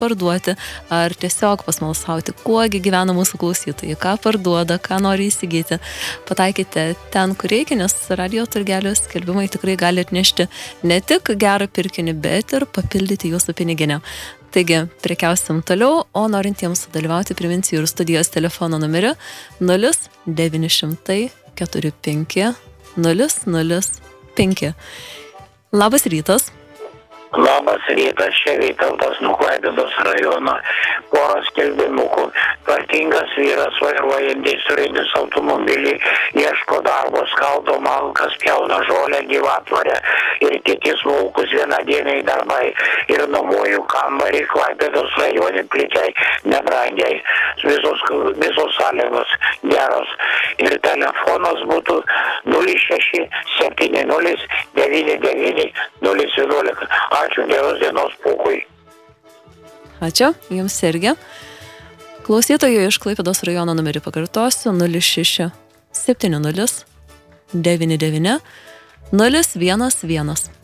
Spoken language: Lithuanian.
parduoti, ar tiesiog pasmalsauti, kuogi gyvena mūsų klausytojai, ką parduoda, ką nori įsigyti. Pataikite ten, kur reikia, nes radio turgelio skelbimai tikrai gali atnešti ne tik gerą pirkinį, bet ir papildyti jūsų piniginę. Taigi, prekiausim toliau, o norintiems dalyvauti priminsiu ir studijos telefono numerį 0900 45 005. Labas rytas. Labas rytas, čia Vytautas nuo Klaipėdos rajono. Porą skelbimukų. Tvarkingas vyras vairuojantis turintis automobilį ieško darbo, skaldo malkas, pjauna žolę Gyvatvorę ir kiti smulkus vienadieniai darbai ir nuomojų kambarį Klaipėdos rajone plikiai nebrangiai. Visos sąlygos geros. Ir telefonas būtų 06 70 99 011. Ačiū, geros dienos, pūkui. Ačiū, jums irgi. Klausytojų iš Klaipėdos rajono numerį pakartosiu 06 70 99 011.